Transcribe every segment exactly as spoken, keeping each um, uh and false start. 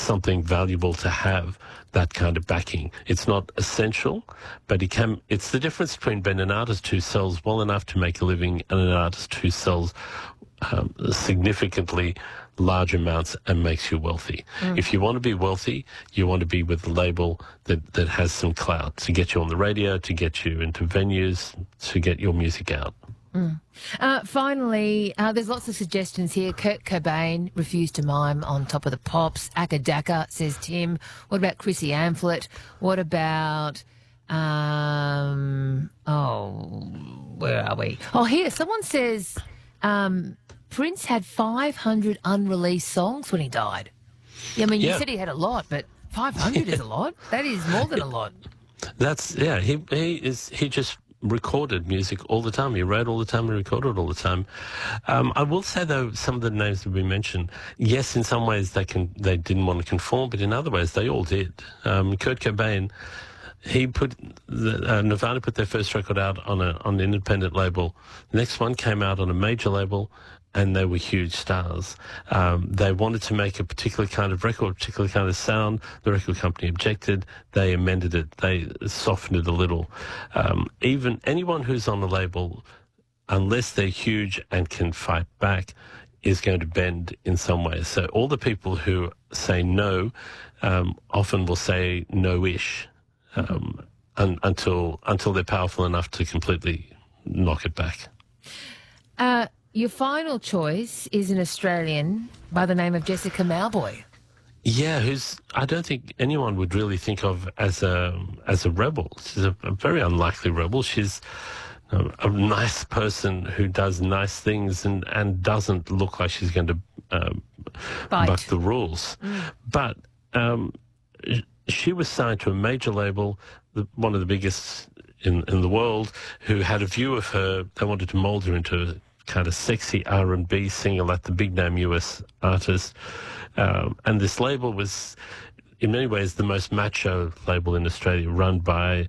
something valuable to have that kind of backing. It's not essential, but it can. It's the difference between being an artist who sells well enough to make a living and an artist who sells um, significantly large amounts and makes you wealthy. Mm. If you want to be wealthy, you want to be with a label that, that has some clout to get you on the radio, to get you into venues, to get your music out. Mm. Uh, finally, uh, there's lots of suggestions here. Kurt Cobain refused to mime on Top of the Pops. Akadaka, says Tim. What about Chrissy Amphlett? What about, um, oh, where are we? Oh, here, someone says um, Prince had five hundred unreleased songs when he died. Yeah, I mean, yeah. You said he had a lot, but five hundred is a lot. That is more than a lot. That's, yeah, he, he is, he just recorded music all the time. He wrote all the time and recorded all the time. Um, I will say, though, some of the names that we mentioned, yes, in some ways they can they didn't want to conform, but in other ways they all did. Um, Kurt Cobain, he put the, uh, Nirvana put their first record out on a on an independent label. The next one came out on a major label, and they were huge stars. Um, they wanted to make a particular kind of record, a particular kind of sound. The record company objected. They amended it. They softened it a little. Um, even anyone who's on the label, unless they're huge and can fight back, is going to bend in some way. So all the people who say no um, often will say no-ish um, un- until until they're powerful enough to completely knock it back. Uh Your final choice is an Australian by the name of Jessica Mauboy. Yeah, who's I don't think anyone would really think of as a as a rebel. She's a, a very unlikely rebel. She's a, a nice person who does nice things and, and doesn't look like she's going to um, buck the rules. Mm. But um, she was signed to a major label, the, one of the biggest in, in the world, who had a view of her. They wanted to mould her into kind of sexy R and B singer like the big name U S artist. Um, and this label was, in many ways, the most macho label in Australia, run by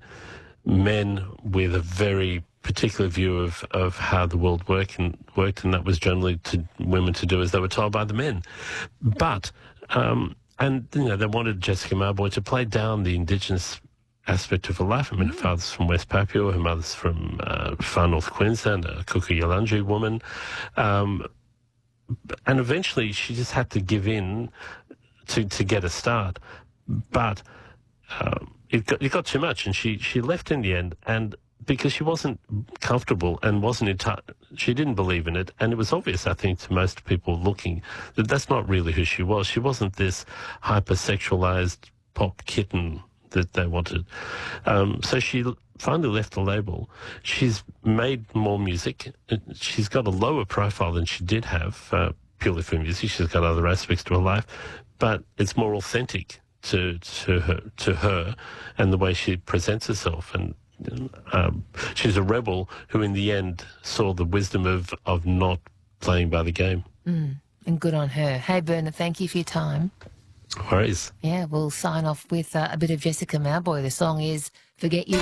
men with a very particular view of, of how the world work and, worked, and that was generally to women to do as they were told by the men. But, um, and, you know, they wanted Jessica Mauboy to play down the Indigenous aspect of her life. I mean, her father's from West Papua, her mother's from uh, far north Queensland, a Kuku-Yalanji woman. Um, and eventually she just had to give in to, to get a start. But um, it, got, it got too much, and she, she left in the end, and because she wasn't comfortable and wasn't in touch, she didn't believe in it, and it was obvious, I think, to most people looking, that that's not really who she was. She wasn't this hypersexualized pop kitten that they wanted. Um, so she finally left the label. She's made more music. She's got a lower profile than she did have, uh, purely for music. She's got other aspects to her life, but it's more authentic to to her, to her and the way she presents herself. And um, she's a rebel who, in the end, saw the wisdom of, of not playing by the game. Mm, and good on her. Hey, Bernard, thank you for your time. No worries. Yeah, we'll sign off with uh, a bit of Jessica Mauboy. The song is Forget You.